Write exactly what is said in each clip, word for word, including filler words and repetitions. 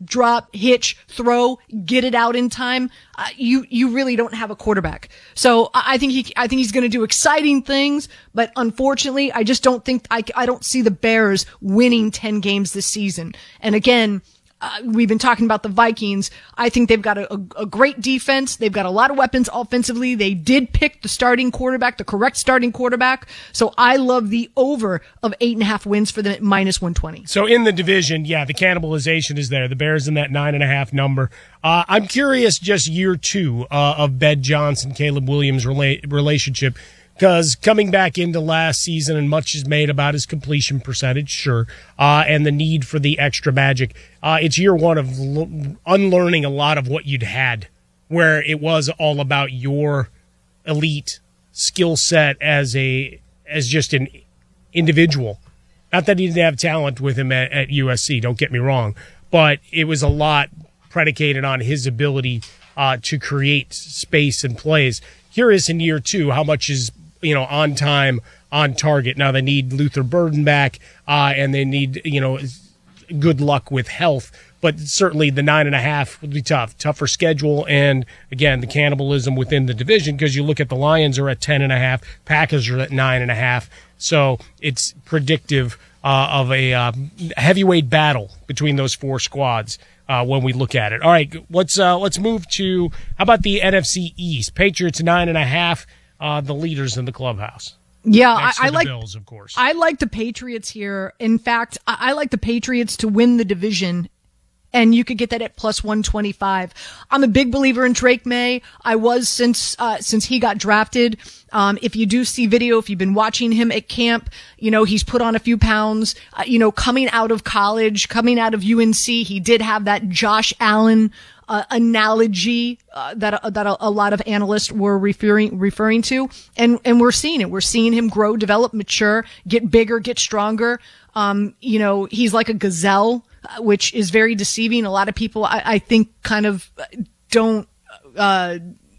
drop, hitch, throw, get it out in time, uh, you you really don't have a quarterback. So I, I think he I think he's going to do exciting things, but unfortunately, I just don't think I I don't see the Bears winning ten games this season. And again, Uh, we've been talking about the Vikings. I think they've got a, a, a great defense. They've got a lot of weapons offensively. They did pick the starting quarterback, the correct starting quarterback. So I love the over of eight and a half wins for the minus one twenty. So in the division, yeah, the cannibalization is there. The Bears in that nine and a half number. Uh, I'm curious just year two uh, of Ben Johnson, Caleb Williams rela- relationship. Because coming back into last season, and much is made about his completion percentage, sure, uh, and the need for the extra magic. Uh, it's year one of l- unlearning a lot of what you'd had, where it was all about your elite skill set as a as just an individual. Not that he didn't have talent with him at, at U S C, don't get me wrong, but it was a lot predicated on his ability uh, to create space and plays. Curious in year two how much is you know, on time, on target. Now they need Luther Burden back, uh, and they need, you know, good luck with health. But certainly the nine and a half would be tough. Tougher schedule, and again, the cannibalism within the division, because you look at the Lions are at ten and a half, Packers are at nine and a half. So it's predictive uh, of a uh, heavyweight battle between those four squads. Uh, when we look at it. All right, let's uh, let's move to, how about the N F C East? Patriots nine and a half, uh, the leaders in the clubhouse. Yeah, Next I, I to the like Bills, of course. I like the Patriots here. In fact, I, I like the Patriots to win the division. And you could get that at plus one twenty-five. I'm a big believer in Drake May. I was since uh, since he got drafted. Um, if you do see video, if you've been watching him at camp, you know, he's put on a few pounds. Uh, you know, coming out of college, coming out of U N C, he did have that Josh Allen uh, analogy uh, that uh, that a, a lot of analysts were referring referring to, and and we're seeing it. We're seeing him grow, develop, mature, get bigger, get stronger. Um, you know, he's like a gazelle, which is very deceiving. A lot of people, I, I think, kind of don't uh,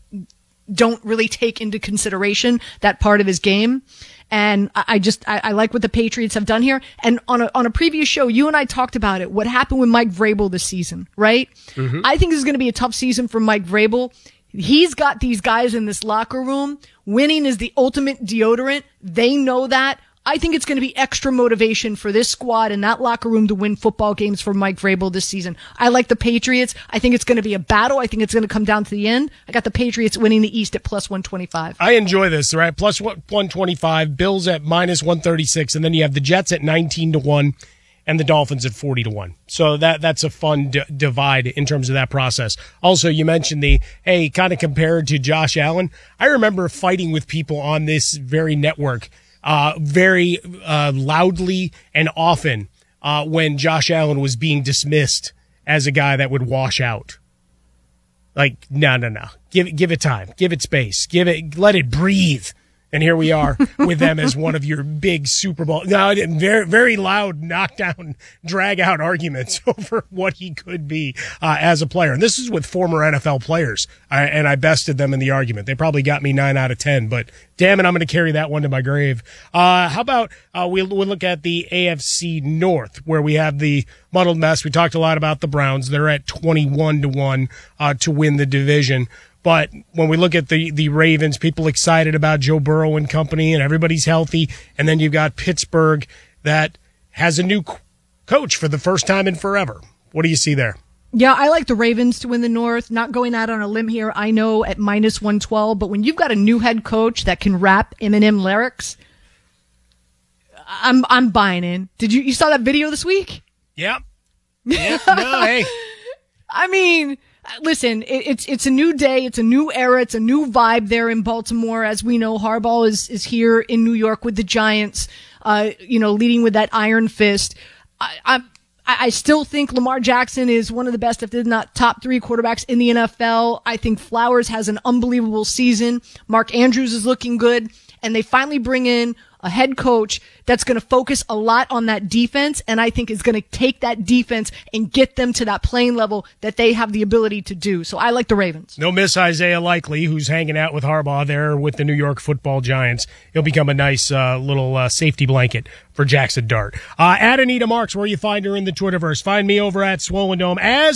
don't really take into consideration that part of his game. And I, I just I, I like what the Patriots have done here. And on a on a previous show, you and I talked about it. What happened with Mike Vrabel this season, right? Mm-hmm. I think this is going to be a tough season for Mike Vrabel. He's got these guys in this locker room. Winning is the ultimate deodorant. They know that. I think it's going to be extra motivation for this squad and that locker room to win football games for Mike Vrabel this season. I like the Patriots. I think it's going to be a battle. I think it's going to come down to the end. I got the Patriots winning the East at plus one twenty-five. I enjoy this, right? Plus one twenty-five, Bills at minus one thirty-six, and then you have the Jets at nineteen to one and the Dolphins at forty to one. So that that's a fun d- divide in terms of that process. Also, you mentioned the, hey, kind of compared to Josh Allen. I remember fighting with people on this very network Uh, very uh, loudly and often uh, when Josh Allen was being dismissed as a guy that would wash out. Like, no, no, no. Give it, give it time. Give it space. Give it, let it breathe. And here we are with them as one of your big Super Bowl. No, very, very loud, knockdown, drag out arguments over what he could be uh, as a player. And this is with former N F L players. I, and I bested them in the argument. They probably got me nine out of ten, but damn it, I'm going to carry that one to my grave. Uh, how about uh, we'll, we'll look at the A F C North, where we have the muddled mess. We talked a lot about the Browns. They're at twenty-one to one uh, to win the division. But when we look at the, the Ravens, people excited about Joe Burrow and company, and everybody's healthy. And then you've got Pittsburgh that has a new coach for the first time in forever. What do you see there? Yeah, I like the Ravens to win the North. Not going out on a limb here, I know, at minus one twelve. But when you've got a new head coach that can rap Eminem lyrics, I'm I'm buying in. Did you you saw that video this week? Yep. Yep. No, hey. I mean, listen, it, it's it's a new day, it's a new era, it's a new vibe there in Baltimore. As we know, Harbaugh is is here in New York with the Giants, uh, you know, leading with that iron fist. I, I'm. I still think Lamar Jackson is one of the best, if not top three quarterbacks in the N F L. I think Flowers has an unbelievable season. Mark Andrews is looking good. And they finally bring in a head coach that's going to focus a lot on that defense, and I think is going to take that defense and get them to that playing level that they have the ability to do. So I like the Ravens. No miss Isaiah Likely, who's hanging out with Harbaugh there with the New York Football Giants. He'll become a nice uh, little uh, safety blanket for Jackson Dart. Uh, at Anita Marks, where you find her in the Twitterverse. Find me over at Swollen Dome. As